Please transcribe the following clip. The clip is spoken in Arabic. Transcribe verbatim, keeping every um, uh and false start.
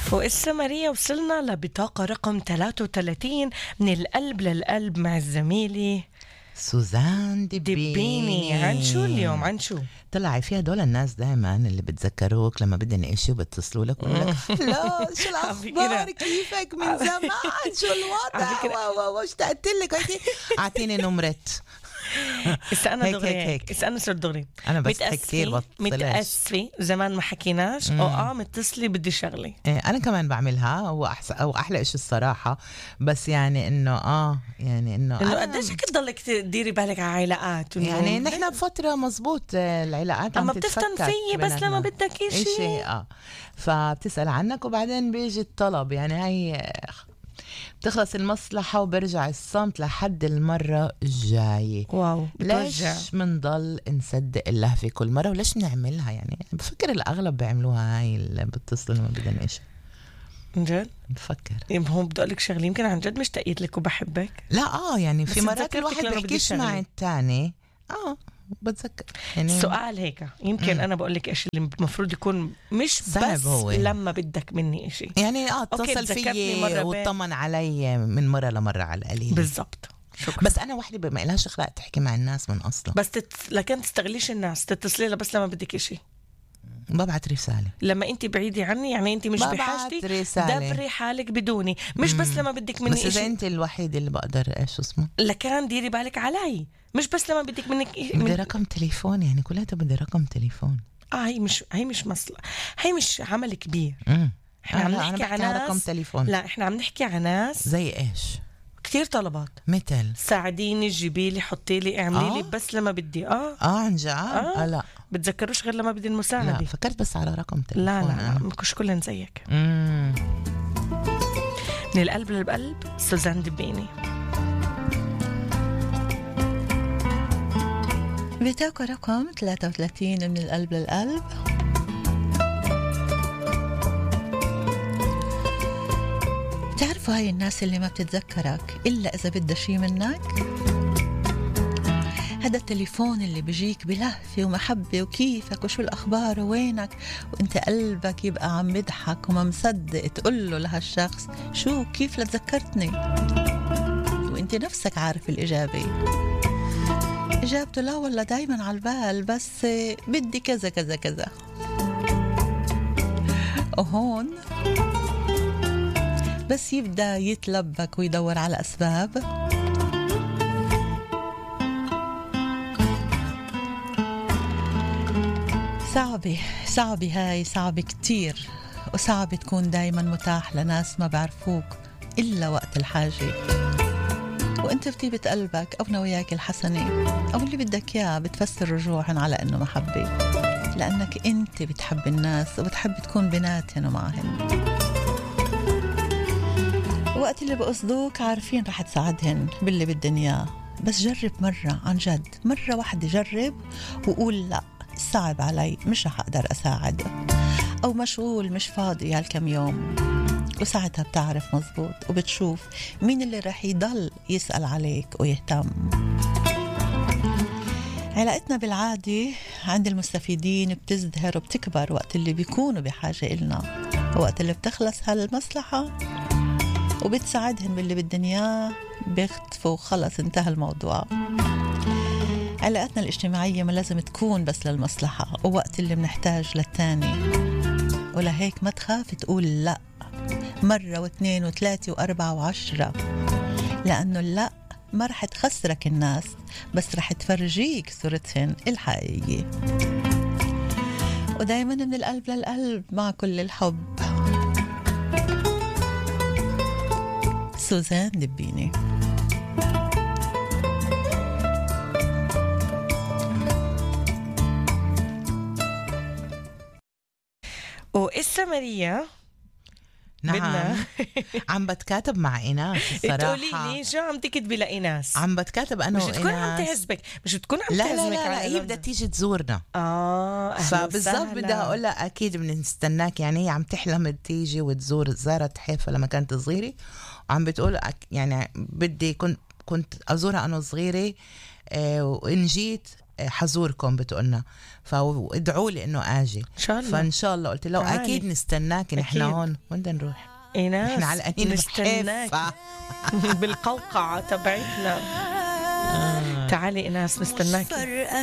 وإسا ماريا وصلنا لبطاقة رقم ثلاثة وثلاثين من القلب للقلب مع الزميلة سوزان دبيني. دبيني. عن شو اليوم؟ عن شو؟ طلعي فيها دول الناس دائما اللي بتذكروك لما بدهم إشي وبتصلوا لك ويقولوا لك لا شو الأخبار كيفك من زمان شو الوضع واشتقت لك أعطيني نمرت. اسألنا هيك دغري هيك هيك. اسألنا صرت دغري. أنا بس كتير بتصلش. متأسفة زمان ما حكيناش أو آه متصلي بدي شغلي. إيه أنا كمان بعملها هو أحسن أو أحلى إشي الصراحة. بس يعني إنه آه يعني إنه إنه قديش هيك تضلك تديري بالك على علاقات يعني نحن بفترة مزبوط العلاقات أما بتفتن فيي بس لما بدك إشي إشي آه فبتسأل عنك وبعدين بيجي الطلب. يعني هاي بتخلص المصلحة وبرجع الصمت لحد المرة الجاية. واو بتوجع. ليش منضل نصدق الله في كل مرة وليش نعملها؟ يعني بفكر الأغلب بيعملوها هاي اللي بتصل لما بدهم إيش. جد بفكر يمكن هو بدي أقولك شغلة يمكن عن جد مشتاقيت لك وبحبك. لا آه يعني في مرات الواحد تذكرتك لما بيحكيش بدي مع شغلة. التاني آه بتذكر يعني سؤال هيك يمكن مم. أنا بقولك إيش اللي المفروض يكون مش صعب بس هو. لما بدك مني إشي يعني اه أوكي، اتصل تذكرتني مرة فيي بين- وطمن علي من مرة لمرة على القليل. بالضبط. شكرا. بس أنا وحدة ما إلهاش أخلاق تحكي مع الناس من أصلا. بس تت... لكن تستغليش الناس تتصلي لها بس لما بدك إشي. ببعت رسالة لما انت بعيدة عني يعني انت مش ببعت بحاجتي رسالة. دبري حالك بدوني مش بس لما بدك مني بس إذا إشي. أنت الوحيد اللي بقدر إيش اسمه لكان ديري بالك علي مش بس لما بدك منك إيه بدي من... رقم تليفون. يعني كلها بدي رقم تليفون. اه هي مش هي مش مصلحة هي مش عمل كبير. امم احنا عم أنا نحكي بحكي عن عن ناس رقم تليفون. لا احنا عم نحكي عن ناس زي إيش كتير طلبات مثل ساعديني جيبيلي حطيلي اعملي لي آه؟ بس لما بدي اه آه عن جد آه. آه لا بتذكروش غير لما بدي لا المساعدة. فكرت بس على رقم تليفون. لا لا, أنا. لا. مش كلن زيك. امم من القلب للقلب سوزان دبيني. بتاعكم رقم ثلاثة وثلاثين من القلب للقلب. بتعرفوا هاي الناس اللي ما بتتذكرك إلا إذا بدها شي منك. هذا التليفون اللي بيجيك بلهفة ومحبة وكيفك وشو الأخبار ووينك وانت قلبك يبقى عم يضحك وما مصدق تقول له لهالشخص شو كيف لتذكرتني وانت نفسك عارف الإجابة. إجابته لا والله دايما على البال بس بدي كذا كذا كذا. وهون بس يبدأ يتلبك ويدور على أسباب صعبة صعبة هاي صعبة كتير وصعب تكون دايما متاح لناس ما بعرفوك إلا وقت الحاجة وانت بطيبة قلبك أو نواياك الحسنة أو اللي بدك إياه بتفسر رجوعهم على إنه محبة لأنك انت بتحب الناس وبتحب تكون بيناتهم ومعهم. وقت اللي بقصدوك عارفين رح تساعدهن باللي بدن إياه بس جرب مرة عن جد مرة واحدة جرب وقول لا صعب علي مش رح أقدر أساعد أو مشغول مش فاضي هالكم يوم وساعتها بتعرف مزبوط وبتشوف مين اللي رح يضل يسأل عليك ويهتم. علاقتنا بالعادة عند المستفيدين بتزدهر وبتكبر وقت اللي بيكونوا بحاجة إلنا وقت اللي بتخلص هالمصلحة وبتساعدهم باللي بالدنيا بيختفوا خلص انتهى الموضوع. علاقتنا الاجتماعية ما لازم تكون بس للمصلحة ووقت اللي بنحتاج للتاني ولهيك ما تخاف تقول لا مرة واثنين وثلاثة وأربعة وعشرة لأنه لا ما رح تخسرك الناس بس رح تفرجيك صورتهن الحقيقية. ودايما من القلب للقلب مع كل الحب سوزان دبيني. وإسا ماريا نعم عم بتكاتب مع إيناس تقولي الصراحة. لي شو عم تكتبي لإيناس؟ عم بتكاتب أنا مش وإيناس. تكون عم تحزبك مش بتكون عم لا تحزبك لا لا, لا على هي بدها تيجي تزورنا. اه فبالضبط بدي اقول لها اكيد بنستناك. يعني هي عم تحلم تيجي وتزور زارت حيفا لما كانت صغيره وعم بتقول يعني بدي كنت كنت ازورها انا صغيره آه وان جيت حزوركم بتقولنا، فادعوا لي انه اجي ان شاء الله. فان شاء الله قلت له تعالي. اكيد نستناك، نحن هون وين بدنا نروح؟ ايناس نحن على قنين نستناك بالقوقعة تبعتنا. تعالي ايناس نستناك.